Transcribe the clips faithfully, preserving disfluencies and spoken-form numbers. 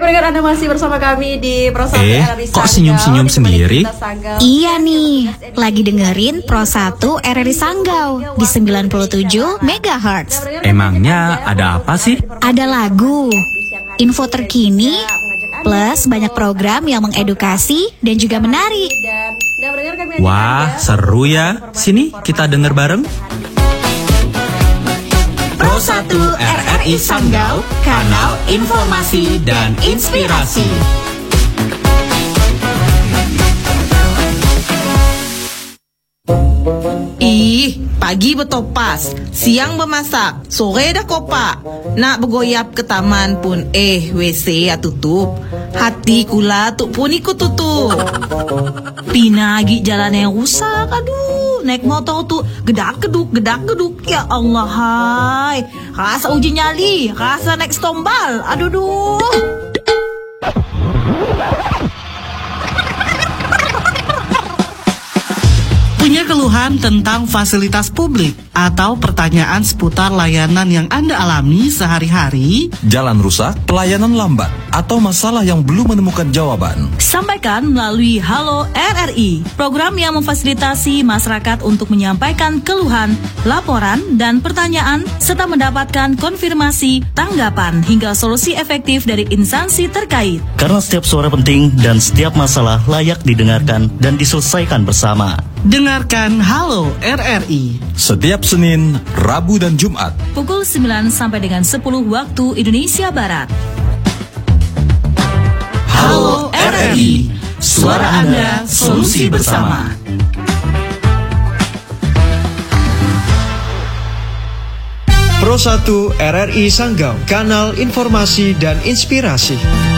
Pendengar, Anda masih bersama kami di Pro satu Eh, R R I kok Sanggau. senyum-senyum sendiri? Iya nih, lagi dengerin Pro satu R R I Sanggau di sembilan puluh tujuh megahertz. Emangnya ada apa sih? Ada lagu, info terkini, plus banyak program yang mengedukasi dan juga menarik. Wah, seru ya. Sini kita denger bareng. Pro satu R R I Sanggau, kanal informasi dan inspirasi. Ih, pagi betopas, siang bemasak, sore dah kopak. Nak bergoyap ke taman pun eh W C ya tutup. Hati kula tu pun ikut tutup. Pinagi jalan yang rusak, aduh. Naik motor tu gedak geduk gedak geduk. Ya Allah, hai. Rasa uji nyali, rasa naik stombal. Aduh duh. Punya keluhan tentang fasilitas publik atau pertanyaan seputar layanan yang Anda alami sehari-hari? Jalan rusak, pelayanan lambat, atau masalah yang belum menemukan jawaban? Sampaikan melalui Halo R R I, program yang memfasilitasi masyarakat untuk menyampaikan keluhan, laporan, dan pertanyaan, serta mendapatkan konfirmasi, tanggapan, hingga solusi efektif dari instansi terkait. Karena setiap suara penting dan setiap masalah layak didengarkan dan diselesaikan bersama. Dengarkan Halo R R I Setiap Senin, Rabu, dan Jumat pukul sembilan sampai dengan sepuluh waktu Indonesia Barat. Halo R R I, suara Anda, solusi bersama. Pro satu R R I Sanggau, kanal informasi dan inspirasi.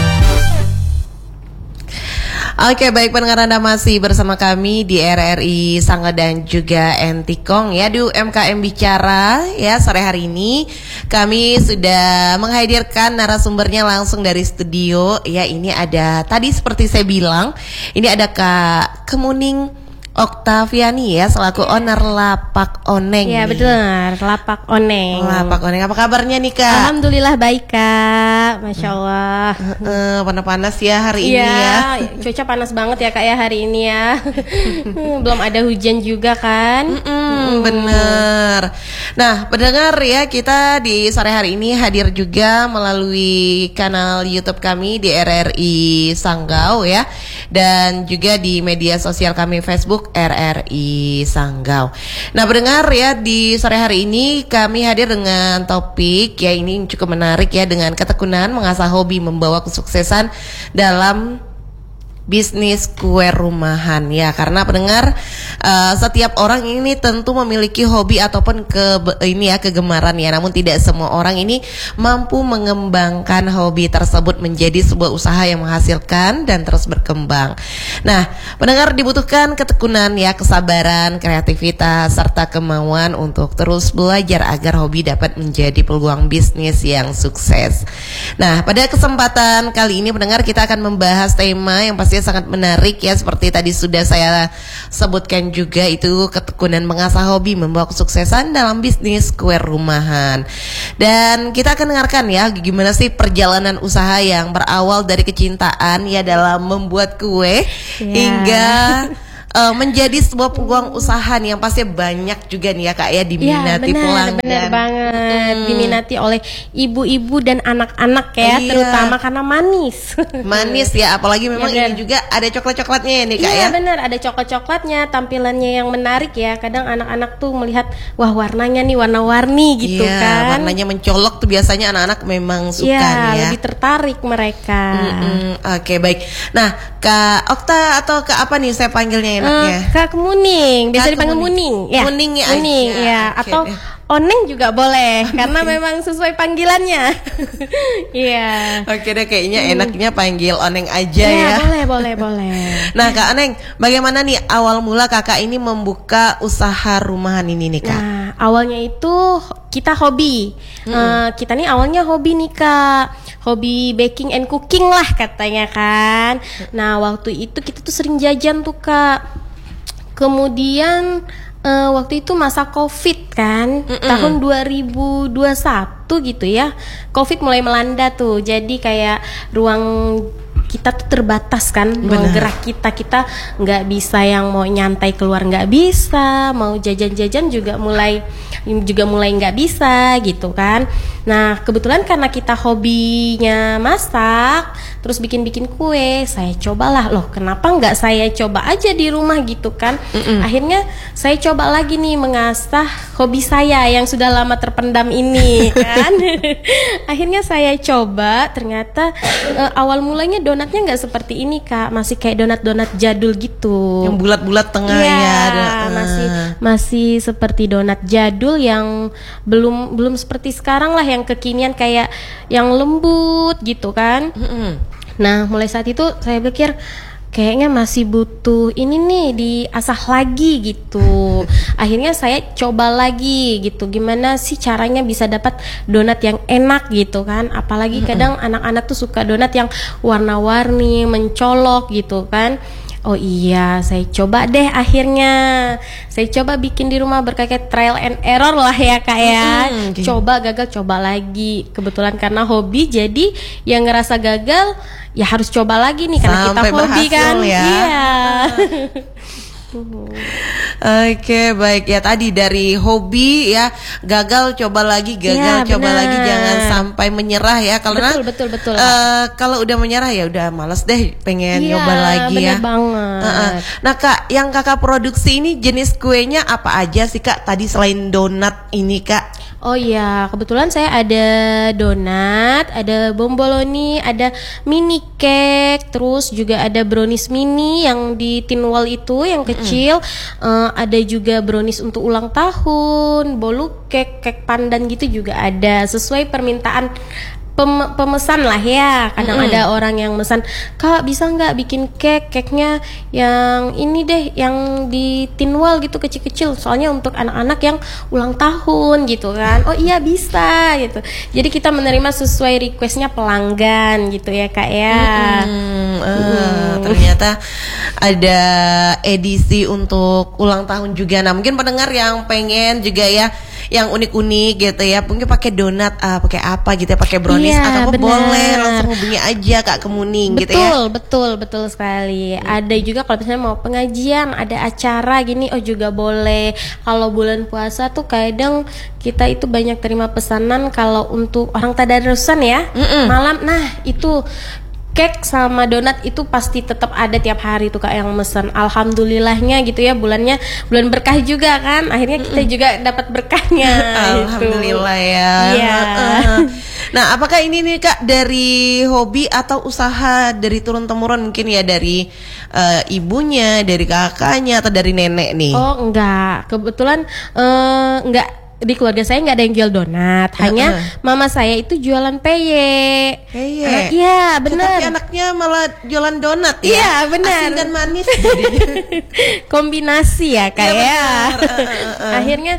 Oke, baik pendengar, Anda masih bersama kami di R R I Sanggau dan juga Entikong ya di U M K M Bicara ya. Sore hari ini kami sudah menghadirkan narasumbernya langsung dari studio ya. Ini ada, tadi seperti saya bilang, ini ada Kak Kemuning Oktaviani ya, selaku owner Lapak Oneng. Iya benar, Lapak Oneng. Lapak Oneng, apa kabarnya nih Kak? Alhamdulillah baik Kak, Masya Allah. uh, Panas-panas ya hari ya, ini ya. Cuaca panas banget ya Kak ya hari ini ya. Belum ada hujan juga kan. Mm-mm, bener. Nah pendengar ya, kita di sore hari ini hadir juga melalui kanal YouTube kami di R R I Sanggau ya, dan juga di media sosial kami Facebook R R I Sanggau. Nah pendengar ya, di sore hari ini kami hadir dengan topik ya, ini cukup menarik ya, dengan ketekunan mengasah hobi membawa kesuksesan dalam bisnis kue rumahan ya. Karena pendengar, uh, setiap orang ini tentu memiliki hobi ataupun ke ini ya kegemaran ya. Namun tidak semua orang ini mampu mengembangkan hobi tersebut menjadi sebuah usaha yang menghasilkan dan terus berkembang. Nah, pendengar, dibutuhkan ketekunan ya, kesabaran, kreativitas serta kemauan untuk terus belajar agar hobi dapat menjadi peluang bisnis yang sukses. Nah, pada kesempatan kali ini pendengar, kita akan membahas tema yang pasti sangat menarik ya, seperti tadi sudah saya sebutkan juga, itu ketekunan mengasah hobi membawa kesuksesan dalam bisnis kue rumahan. Dan kita akan dengarkan ya, gimana sih perjalanan usaha yang berawal dari kecintaan ya dalam membuat kue yeah. hingga Uh, menjadi sebuah peluang usaha nih, yang pasti banyak juga nih ya Kak ya diminati ya, benar, pelanggan. Benar banget, hmm. diminati oleh ibu-ibu dan anak-anak ya, iya. terutama karena manis. Manis ya, apalagi memang ya, ini juga ada coklat-coklatnya nih Kak iya, ya. Iya benar, ada coklat-coklatnya, tampilannya yang menarik ya. Kadang anak-anak tuh melihat, wah warnanya nih warna-warni gitu iya, kan. Warnanya mencolok tuh biasanya anak-anak memang suka ya, nih ya. lebih tertarik mereka. Oke okay, baik. Nah Kak Okta atau Kak apa nih saya panggilnya enaknya? Uh, Kak Kemuning, biasa Kak dipanggil Muning ya. Muning ya. Muning ya, ya, okay. atau Oneng juga boleh karena memang sesuai panggilannya. Iya. Oke deh, kayaknya hmm. enaknya panggil Oneng aja ya. Ya, boleh, boleh, boleh. Nah, Kak Oneng, bagaimana nih awal mula Kakak ini membuka usaha rumahan ini nih, Kak? Nah, awalnya itu kita hobi. Hmm. Uh, kita nih awalnya hobi nih, Kak. Hobi baking and cooking lah katanya kan. Nah, waktu itu kita tuh sering jajan tuh, Kak. Kemudian uh, waktu itu masa Covid kan, Mm-mm. tahun dua ribu dua puluh satu gitu ya. Covid mulai melanda tuh. Jadi kayak ruang kita tuh terbatas kan, ruang gerak kita kita nggak bisa yang mau nyantai keluar nggak bisa, mau jajan-jajan juga mulai juga mulai nggak bisa gitu kan. Nah kebetulan karena kita hobinya masak, terus bikin-bikin kue, saya cobalah loh kenapa nggak saya coba aja di rumah gitu kan. Mm-mm. Akhirnya saya coba lagi nih mengasah hobi saya yang sudah lama terpendam ini kan. Akhirnya saya coba, ternyata uh, awal mulanya donatnya nggak seperti ini Kak, masih kayak donat-donat jadul gitu. Yang bulat-bulat tengah ya, ya. masih masih seperti donat jadul yang belum belum seperti sekarang lah yang kekinian kayak yang lembut gitu kan. Mm-mm. Nah mulai saat itu saya pikir kayaknya masih butuh ini nih diasah lagi gitu. Akhirnya saya coba lagi gitu, gimana sih caranya bisa dapat donat yang enak gitu kan. Apalagi kadang anak-anak tuh suka donat yang warna-warni, mencolok gitu kan. Oh iya, saya coba deh akhirnya. Saya coba bikin di rumah berbagai trial and error lah ya Kak ya. Mm, okay. Coba gagal, coba lagi. Kebetulan karena hobi jadi yang ngerasa gagal ya harus coba lagi nih karena sampai kita hobi kan. ya. Iya. Oke, baik ya, tadi dari hobi ya, gagal coba lagi, gagal Ya, coba benar. lagi, jangan sampai menyerah ya. Karena Betul, betul, betul. eh, kalau udah menyerah ya udah males deh, pengen Iya, nyoba lagi bener ya. banget. Uh-uh. Nah Kak, yang Kakak produksi ini jenis kuenya apa aja sih Kak? Tadi selain donat ini Kak. Oh iya, kebetulan saya ada donat, ada bomboloni, ada mini cake, terus juga ada brownies mini yang di tin wall itu yang kecil. Eh, ada juga brownies untuk ulang tahun, bolu cake, cake pandan gitu juga ada sesuai permintaan pem- pemesan lah ya. Kadang Mm-mm. ada orang yang mesan, Kak bisa nggak bikin cake, cake-nya yang ini deh, yang di tin wall gitu kecil-kecil, soalnya untuk anak-anak yang ulang tahun gitu kan. Oh iya bisa gitu. Jadi kita menerima sesuai requestnya pelanggan gitu ya Kak ya. Hmm, eh, ternyata ada edisi untuk ulang tahun juga. Nah mungkin pendengar yang pengen juga ya yang unik-unik gitu ya, mungkin pakai donat, ah, pakai apa gitu ya, pakai brownies Iya, atau apa, benar. boleh langsung hubungi aja Kak Kemuning Betul, gitu ya. betul, betul sekali. Ada juga kalau misalnya mau pengajian, ada acara gini, oh juga boleh. Kalau bulan puasa tuh kadang kita itu banyak terima pesanan kalau untuk orang tadarusan ya, Mm-mm. malam. Nah itu cake sama donat itu pasti tetap ada tiap hari tuh Kak yang mesen. Alhamdulillahnya gitu ya, bulannya bulan berkah juga kan. Akhirnya kita juga dapat berkahnya. Alhamdulillah gitu. ya. Iya. Heeh. Nah, apakah ini nih Kak dari hobi atau usaha dari turun temurun, mungkin ya dari eh, ibunya, dari kakaknya atau dari nenek nih? Oh enggak, kebetulan eh, enggak, di keluarga saya nggak ada yang jual donat, hanya Uh-uh. mama saya itu jualan peye. Peye. Eh, Iya Tetapi benar. anaknya malah jualan donat ya. Iya, benar. Asin dan manis jadinya. Kombinasi ya Iya, kayak. benar. Uh, uh, uh. Akhirnya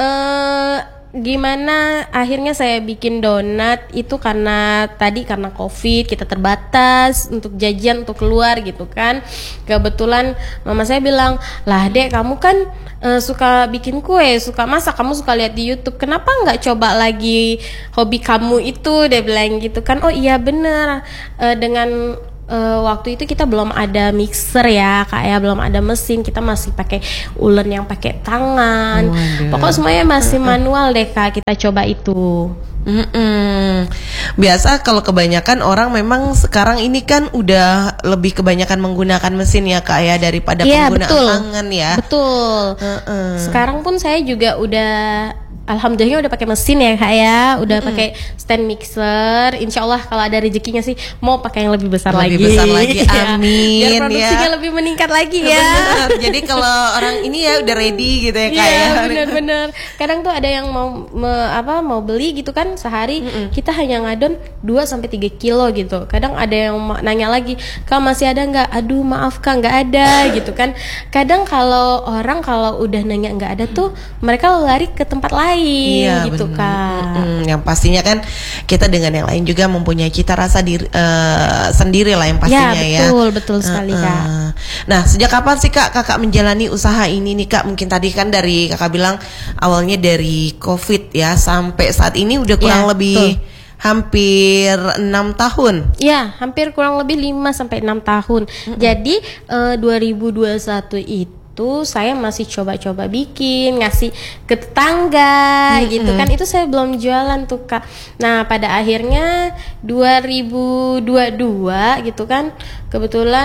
eh, gimana? Akhirnya saya bikin donat itu karena tadi karena Covid kita terbatas untuk jajan, untuk keluar gitu kan. Kebetulan mama saya bilang, lah Dek kamu kan eh, suka bikin kue, suka masak, kamu suka lihat di YouTube, kenapa nggak coba lagi hobi kamu itu? Dia bilang gitu kan. Oh iya bener. Eh, dengan Uh, waktu itu kita belum ada mixer ya Kak ya, belum ada mesin, kita masih pakai ulen yang pakai tangan. Waduh. Pokoknya semuanya masih manual deh Kak, kita coba itu. Mm-mm. Biasa kalau kebanyakan orang memang sekarang ini kan udah lebih kebanyakan menggunakan mesin ya Kak ya, daripada Iya, penggunaan betul. tangan ya. Betul. Heeh. Sekarang pun saya juga udah alhamdulillah udah pakai mesin ya Kak ya, udah pakai stand mixer. Insya Allah kalau ada rezekinya sih mau pakai yang lebih besar Lebih lagi. besar lagi, Iya. amin, Biar ya. produksinya lebih meningkat lagi ya. Benar. Jadi kalau orang ini ya udah ready gitu ya Kak Iya ya. benar-benar. Kadang tuh ada yang mau me- apa mau beli gitu kan sehari kita hanya ngadon dua sampai tiga kilo gitu. Kadang ada yang ma- nanya lagi, Kak masih ada nggak? Aduh maaf Kak nggak ada gitu kan. Kadang kalau orang kalau udah nanya nggak ada tuh mereka lari ke tempat lain lain Iya, gitu bener. Kak. Mm-mm, yang pastinya kan kita dengan yang lain juga mempunyai cita rasa diri uh, sendiri lah yang pastinya ya. Ya betul betul sekali Uh-uh. Kak. Nah, sejak kapan sih Kak kakak menjalani usaha ini nih Kak? Mungkin tadi kan dari kakak bilang awalnya dari COVID ya, sampai saat ini udah kurang Ya, lebih betul. hampir enam tahun. Ya, hampir kurang lebih lima sampai enam tahun. Mm-mm. Jadi eh, dua ribu dua puluh satu itu saya masih coba-coba bikin, ngasih ke tetangga Mm-mm. gitu kan. Itu saya belum jualan tuh Kak. Nah, pada akhirnya dua ribu dua puluh dua gitu kan, kebetulan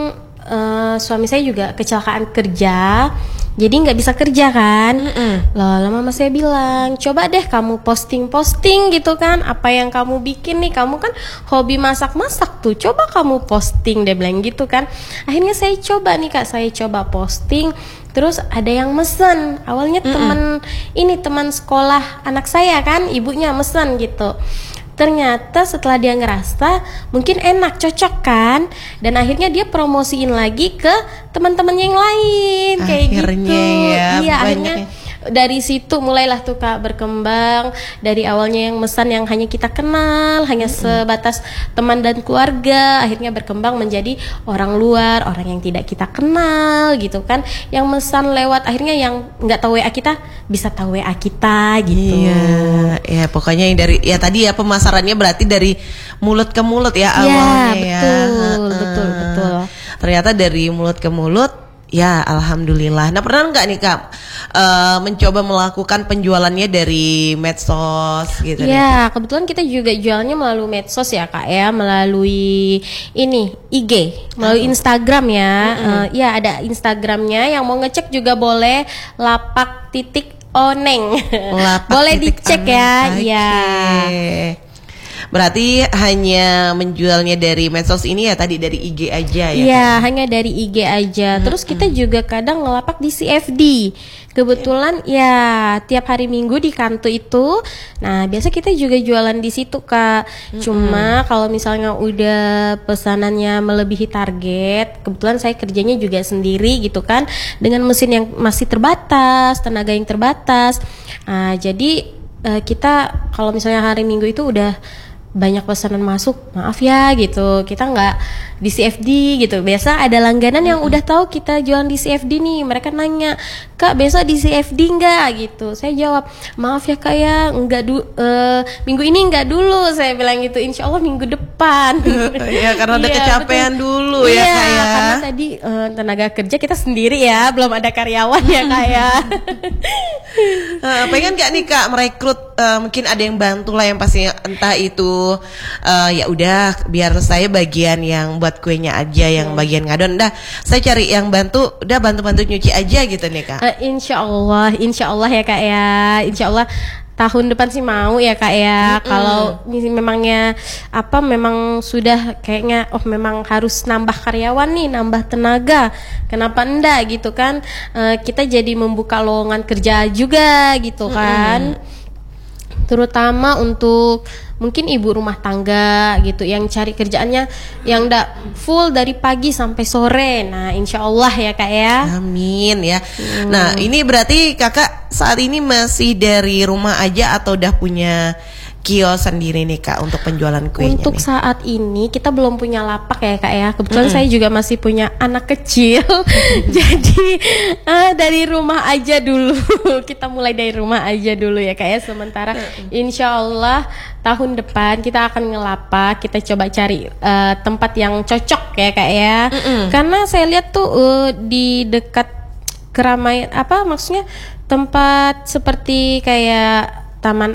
uh, suami saya juga kecelakaan kerja. Jadi nggak bisa kerja kan. Loh, lama mama saya bilang, coba deh kamu posting-posting gitu kan, apa yang kamu bikin nih, kamu kan hobi masak-masak tuh, coba kamu posting, dia bilang gitu kan. Akhirnya saya coba nih Kak, saya coba posting. Terus ada yang mesen. Awalnya teman ini teman sekolah anak saya kan, ibunya mesen gitu. Ternyata setelah dia ngerasa mungkin enak, cocok kan, dan akhirnya dia promosiin lagi ke teman-temannya yang lain kayak Akhirnya gitu. ya, Iya, banyak akhirnya ya. dari situ mulailah tuh Kak berkembang. Dari awalnya yang mesan yang hanya kita kenal, hanya sebatas teman dan keluarga, akhirnya berkembang menjadi orang luar, orang yang tidak kita kenal gitu kan. Yang mesan lewat, akhirnya yang nggak tahu W A kita bisa tahu W A kita gitu. Iya, ya pokoknya yang dari ya tadi ya pemasarannya berarti dari mulut ke mulut ya awalnya ya. betul, Heeh. betul, betul. Ternyata dari mulut ke mulut. Ya, alhamdulillah. Nah, pernah nggak nih Kak uh, mencoba melakukan penjualannya dari medsos gitu? nih, Kak? Ya, kebetulan kita juga jualnya melalui medsos ya Kak ya, melalui ini I G, melalui Instagram ya. Uh, ya ada Instagramnya, yang mau ngecek juga boleh, lapak titik oneng. Lapak boleh titik dicek oneng. ya. Oke. Ya. Berarti hanya menjualnya dari medsos ini ya, tadi dari I G aja ya? Iya, Kak? hanya dari I G aja. Terus kita juga kadang ngelapak di C F D. Kebetulan ya tiap hari Minggu di Kanto itu. Nah, biasa kita juga jualan di situ Kak. Cuma kalau misalnya udah pesanannya melebihi target, kebetulan saya kerjanya juga sendiri gitu kan, dengan mesin yang masih terbatas, tenaga yang terbatas. Nah, jadi eh, kita kalau misalnya hari Minggu itu udah banyak pesanan masuk, maaf ya gitu, kita nggak di C F D gitu. Biasa ada langganan yang udah tahu kita jualan di C F D nih, mereka nanya, Kak besok di C F D nggak gitu. Saya jawab, maaf ya Kak ya, nggak du uh, minggu ini nggak dulu, saya bilang gitu, insya Allah minggu depan. Ya karena udah Iya, kecapean betul. dulu ya Iya, Kak ya. karena tadi uh, tenaga kerja kita sendiri ya, belum ada karyawan ya Kak ya. Uh, pengen gak nih Kak merekrut, uh, mungkin ada yang bantu lah, yang pastinya entah itu uh, ya udah biar saya bagian yang buat kuenya aja, yang bagian ngadon, dah saya cari yang bantu, udah bantu-bantu nyuci aja gitu nih Kak. Uh, insya Allah, insya Allah ya Kak ya, insya Allah tahun depan sih mau ya Kak ya. Mm-mm. Kalau memangnya apa, memang sudah kayaknya oh memang harus nambah karyawan nih, nambah tenaga, kenapa enggak gitu kan. Uh, kita jadi membuka lowongan kerja juga gitu kan. Mm-mm. Terutama untuk mungkin ibu rumah tangga gitu, yang cari kerjaannya yang ndak full dari pagi sampai sore. Nah insya Allah ya Kak ya. Amin ya. Hmm. Nah ini berarti Kakak saat ini masih dari rumah aja atau udah punya kios sendiri nih Kak untuk penjualan kuenya? Untuk nih? saat ini kita belum punya lapak ya Kak ya. Kebetulan mm-hmm. saya juga masih punya anak kecil. Jadi uh, dari rumah aja dulu. Kita mulai dari rumah aja dulu ya Kak ya. Sementara insya Allah tahun depan kita akan ngelapak. Kita coba cari uh, tempat yang cocok ya Kak ya. Mm-hmm. Karena saya lihat tuh uh, di dekat keramaian, apa maksudnya tempat seperti kayak Taman